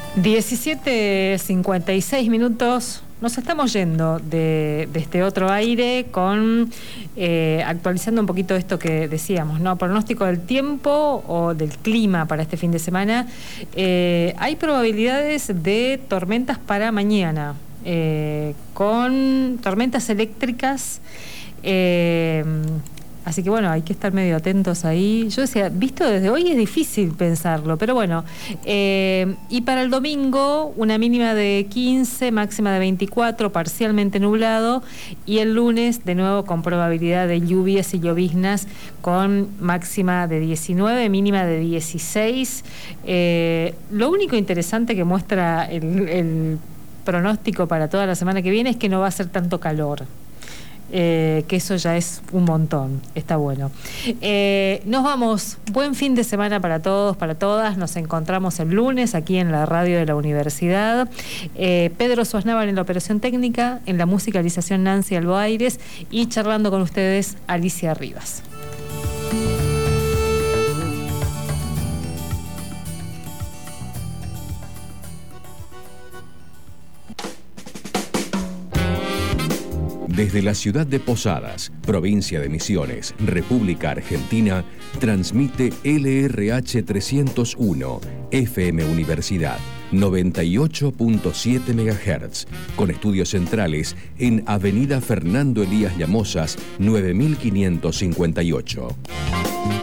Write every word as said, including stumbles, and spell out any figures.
diecisiete cincuenta y seis minutos. Nos estamos yendo de, de este otro aire con eh, actualizando un poquito esto que decíamos, ¿no? Pronóstico del tiempo o del clima para este fin de semana. Eh, hay probabilidades de tormentas para mañana, eh, con tormentas eléctricas. Eh, Así que bueno, hay que estar medio atentos ahí. Yo decía, visto desde hoy es difícil pensarlo, pero bueno. Eh, y para el domingo, una mínima de quince, máxima de veinticuatro, parcialmente nublado. Y el lunes, de nuevo, con probabilidad de lluvias y lloviznas, con máxima de diecinueve, mínima de dieciséis. Eh, lo único interesante que muestra el, el pronóstico para toda la semana que viene es que no va a ser tanto calor. Eh, que eso ya es un montón, está bueno. Eh, nos vamos, buen fin de semana para todos, para todas. Nos encontramos el lunes aquí en la radio de la universidad. Eh, Pedro Suaznaval en la operación técnica, en la musicalización Nancy Alboaires y charlando con ustedes Alicia Rivas. Desde la ciudad de Posadas, provincia de Misiones, República Argentina, transmite L R H trescientos uno, F M Universidad, noventa y ocho punto siete megahertz, con estudios centrales en Avenida Fernando Elías Llamosas, nueve mil quinientos cincuenta y ocho.